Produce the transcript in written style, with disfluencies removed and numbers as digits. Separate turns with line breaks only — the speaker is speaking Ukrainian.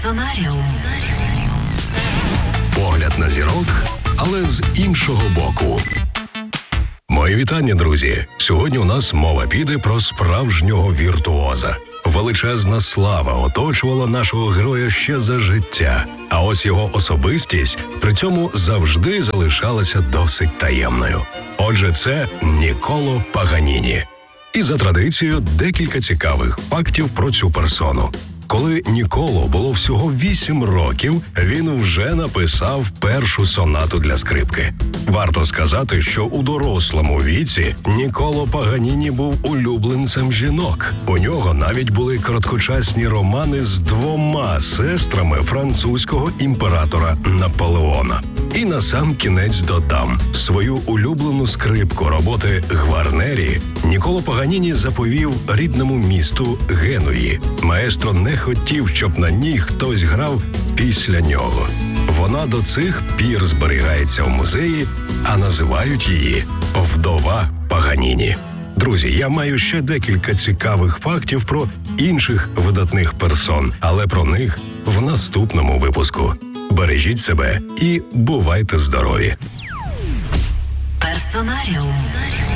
Персонаріум.
Погляд на зірок, але з іншого боку. Мої вітання, друзі! Сьогодні у нас мова піде про справжнього віртуоза. Величезна слава оточувала нашого героя ще за життя, а ось його особистість при цьому завжди залишалася досить таємною. Отже, це Ніколо Паганіні. І за традицією декілька цікавих фактів про цю персону. Коли Ніколо було всього 8 років, він вже написав першу сонату для скрипки. Варто сказати, що у дорослому віці Ніколо Паганіні був улюбленцем жінок. У нього навіть були короткочасні романи з 2 сестрами французького імператора Наполеона. І на сам кінець додам, свою улюблену скрипку роботи Гварнері Ніколо Паганіні заповів рідному місту Генуї. Маестро не хотів, щоб на ній хтось грав після нього. Вона до цих пір зберігається в музеї, а називають її «Вдова Паганіні». Друзі, я маю ще декілька цікавих фактів про інших видатних персон, але про них в наступному випуску. Бережіть себе і бувайте здорові!
Персонаріум.